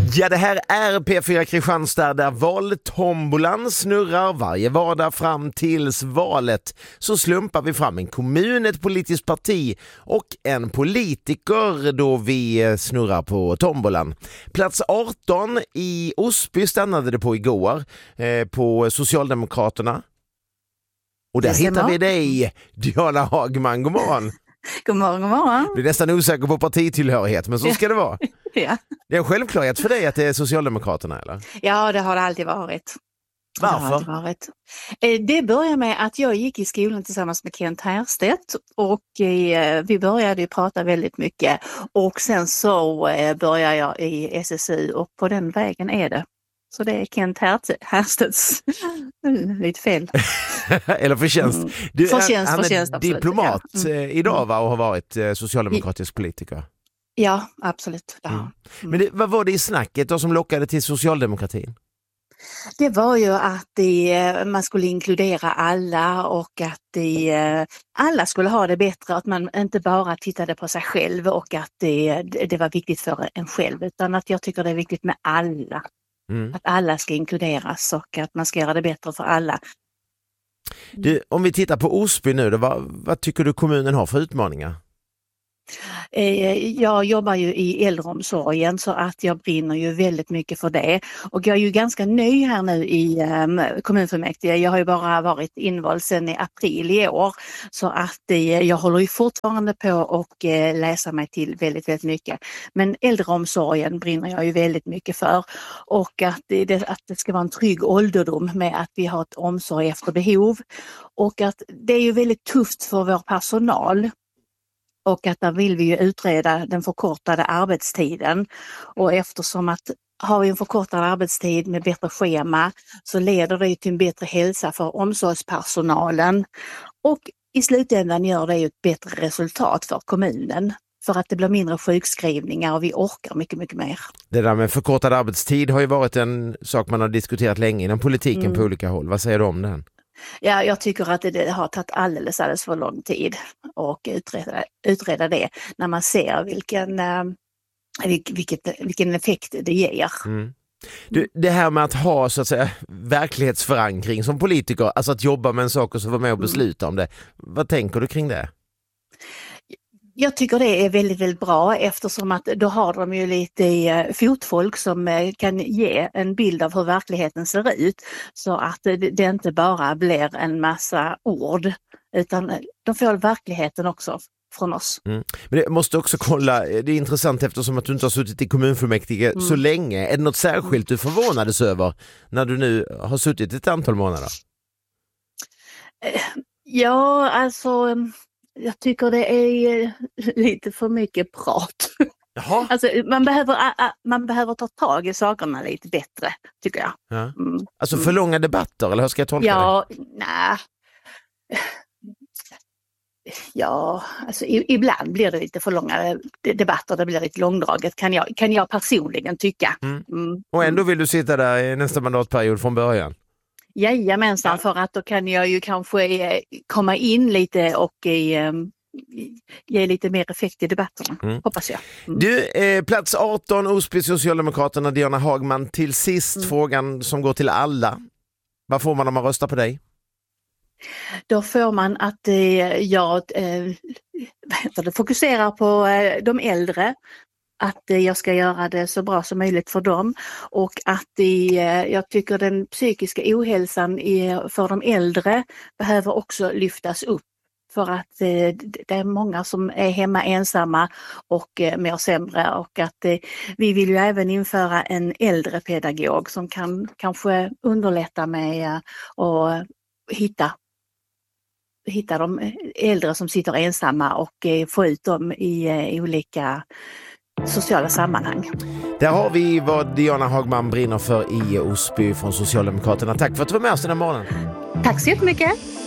Ja, det här är P4 Kristianstad där valtombolan snurrar varje vardag fram tills valet. Så slumpar vi fram en kommun, ett politiskt parti och en politiker då vi snurrar på tombolan. Plats 18 i Osby stannade det på igår på Socialdemokraterna. Och där hittar vi dig, Diana Hagman. God morgon. God morgon, god morgon. Du är nästan osäker på partitillhörighet, men så ska det vara. Ja. Det är en självklarhet för dig att det är Socialdemokraterna, eller? Ja, det har det alltid varit. Varför? Det börjar med att jag gick i skolan tillsammans med Kent Härstedt och vi började ju prata väldigt mycket och sen så började jag i SSU och på den vägen är det. Så det är Kent Härstedts, lite fel. Eller förtjänst. Han är diplomat idag va, och har varit socialdemokratisk politiker. Ja, absolut. Ja. Men vad var det i snacket då som lockade till socialdemokratin? Det var ju att man skulle inkludera alla och att alla skulle ha det bättre, att man inte bara tittade på sig själv och att det var viktigt för en själv, utan att jag tycker det är viktigt med alla. Att alla ska inkluderas och att man ska göra det bättre för alla. Du, om vi tittar på Osby nu, då, vad tycker du kommunen har för utmaningar? Jag jobbar ju i äldreomsorgen så att jag brinner ju väldigt mycket för det. Och jag är ju ganska ny här nu i kommunfullmäktige. Jag har ju bara varit invald sedan i april i år. Så att jag håller ju fortfarande på och läsa mig till väldigt, väldigt mycket. Men äldreomsorgen brinner jag ju väldigt mycket för. Och att det ska vara en trygg ålderdom med att vi har ett omsorg efter behov. Och att det är ju väldigt tufft för vår personal. Och att där vill vi ju utreda den förkortade arbetstiden. Och eftersom att har vi en förkortad arbetstid med bättre schema så leder det till en bättre hälsa för omsorgspersonalen. Och i slutändan gör det ju ett bättre resultat för kommunen. För att det blir mindre sjukskrivningar och vi orkar mycket, mycket mer. Det där med förkortad arbetstid har ju varit en sak man har diskuterat länge inom politiken på olika håll. Vad säger du om den? Ja, jag tycker att det har tagit alldeles för lång tid att utreda det när man ser vilken effekt det ger. Du, det här med att ha så att säga verklighetsförankring som politiker, alltså att jobba med en sak och så vara med och besluta om det. Vad tänker du kring det? Jag tycker det är väldigt, väldigt bra eftersom att då har de ju lite fotfolk som kan ge en bild av hur verkligheten ser ut så att det inte bara blir en massa ord utan de får verkligheten också från oss. Men det måste också kolla, det är intressant eftersom att du inte har suttit i kommunfullmäktige så länge. Är det något särskilt du förvånades över när du nu har suttit ett antal månader? Ja, alltså jag tycker det är lite för mycket prat. Jaha. Alltså, man behöver ta tag i sakerna lite bättre, tycker jag. Ja. Alltså för långa debatter, eller hur ska jag tolka det? Nej. Ja, alltså ibland blir det lite för långa debatter, det blir lite långdraget kan jag personligen tycka. Och ändå vill du sitta där i nästa mandatperiod från början? Jajamensan, för att då kan jag ju kanske komma in lite och ge lite mer effekt i debatterna, hoppas jag. Du, plats 18, Osby Socialdemokraterna, Diana Hagman. Till sist frågan som går till alla. Vad får man om man röstar på dig? Då får man att jag fokuserar på de äldre, att jag ska göra det så bra som möjligt för dem och att jag tycker den psykiska ohälsan för de äldre behöver också lyftas upp. För att det är många som är hemma ensamma och mår sämre och att vi vill ju även införa en äldrepedagog som kan kanske underlätta med att hitta de äldre som sitter ensamma och få ut dem i olika sociala sammanhang. Där har vi vad Diana Hagman brinner för i Osby från Socialdemokraterna. Tack för att du var med oss den här morgonen. Tack så jättemycket.